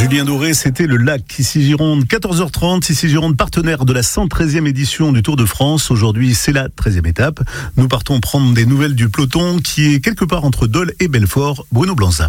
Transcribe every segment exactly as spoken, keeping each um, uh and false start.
Julien Doré, c'était le lac ici Gironde, quatorze heures trente, ici Gironde, partenaire de la cent treizième édition du Tour de France. Aujourd'hui, c'est la treizième étape. Nous partons prendre des nouvelles du peloton qui est quelque part entre Dole et Belfort. Bruno Blanza.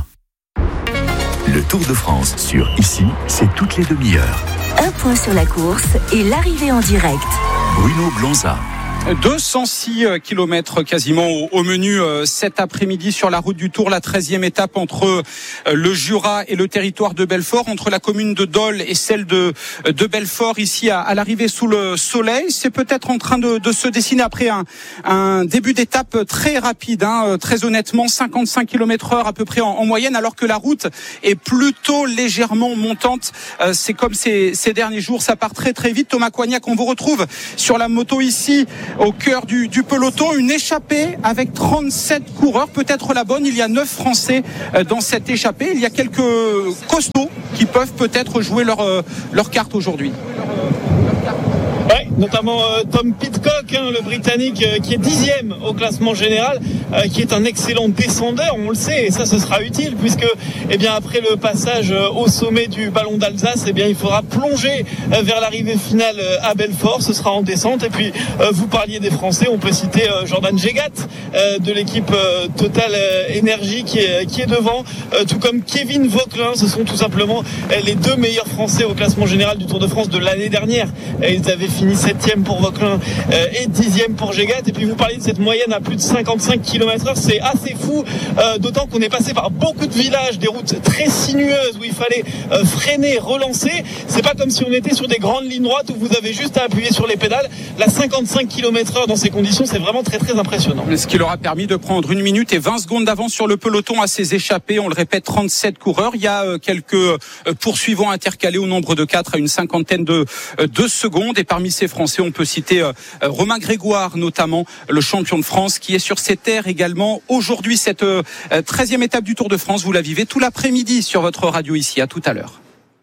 Le Tour de France sur Ici, c'est toutes les demi-heures. Un point sur la course et l'arrivée en direct. Bruno Blanza. deux cent six kilomètres quasiment au, au menu euh, cet après-midi sur la route du Tour, la treizième étape entre euh, le Jura et le territoire de Belfort, entre la commune de Dole et celle de, de Belfort, ici à, à l'arrivée sous le soleil. C'est peut-être en train de, de se dessiner après un, un début d'étape très rapide, hein, très honnêtement, cinquante-cinq kilomètres heure à peu près en, en moyenne, alors que la route est plutôt légèrement montante. Euh, c'est comme ces, ces derniers jours, ça part très très vite. Thomas Coignac, on vous retrouve sur la moto ici, au cœur du, du peloton, une échappée avec trente-sept coureurs, peut-être la bonne. Il y a neuf Français dans cette échappée. Il y a quelques costauds qui peuvent peut-être jouer leur, leur carte aujourd'hui. Ouais, notamment euh, Tom Pidcock, hein, le Britannique, euh, qui est dixième au classement général, euh, qui est un excellent descendeur, on le sait, et ça ce sera utile puisque, eh bien, après le passage euh, au sommet du Ballon d'Alsace, eh bien, il faudra plonger euh, vers l'arrivée finale euh, à Belfort. Ce sera en descente. Et puis, euh, vous parliez des Français, on peut citer euh, Jordan Jegat euh, de l'équipe euh, Total euh, Energy qui est qui est devant, euh, tout comme Kevin Vauquelin. Ce sont tout simplement euh, les deux meilleurs Français au classement général du Tour de France de l'année dernière. Et ils avaient fini septième pour Vauquelin euh, et dixième pour Jegat. Et puis vous parliez de cette moyenne à plus de cinquante-cinq kilomètres heure, c'est assez fou, euh, d'autant qu'on est passé par beaucoup de villages, des routes très sinueuses où il fallait euh, freiner, relancer. C'est pas comme si on était sur des grandes lignes droites où vous avez juste à appuyer sur les pédales. La cinquante-cinq kilomètres heure dans ces conditions, c'est vraiment très très impressionnant. Ce qui leur a permis de prendre une minute et vingt secondes d'avance sur le peloton à ces échappés. On le répète, trente-sept coureurs. Il y a euh, quelques euh, poursuivants intercalés au nombre de quatre à une cinquantaine de, euh, de secondes. Et parmi ces Français, on peut citer euh, Romain Grégoire, notamment le champion de France, qui est sur ces terres également. Aujourd'hui, cette euh, treizième étape du Tour de France, vous la vivez tout l'après-midi sur votre radio ici. À tout à l'heure.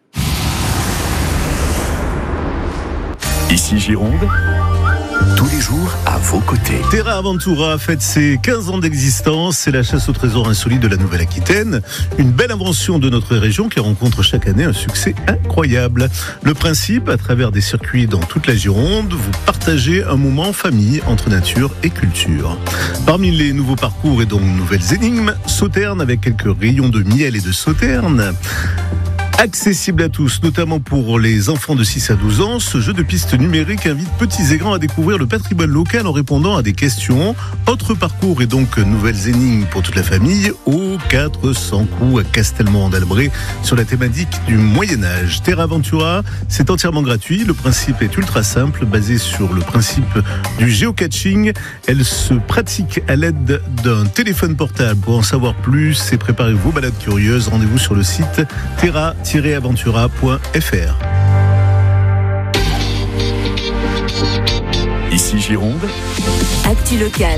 Ici Gironde, tous les jours à vos côtés. Terra Aventura fête ses quinze ans d'existence. C'est la chasse au trésor insolite de la Nouvelle-Aquitaine. Une belle invention de notre région qui rencontre chaque année un succès incroyable. Le principe, à travers des circuits dans toute la Gironde, vous partagez un moment en famille entre nature et culture. Parmi les nouveaux parcours et donc nouvelles énigmes, Sauterne avec quelques rayons de miel et de sauterne. Accessible à tous, notamment pour les enfants de six à douze ans, ce jeu de piste numérique invite petits et grands à découvrir le patrimoine local en répondant à des questions. Autre parcours et donc nouvelles énigmes pour toute la famille au quatre cents coups à Castelmont-d'Albret sur la thématique du Moyen-Âge. Terra Aventura, c'est entièrement gratuit. Le principe est ultra simple, basé sur le principe du géocaching. Elle se pratique à l'aide d'un téléphone portable. Pour en savoir plus et préparer vos balades curieuses, rendez-vous sur le site terra tiret aventura point f r. Ici Gironde, Actu local.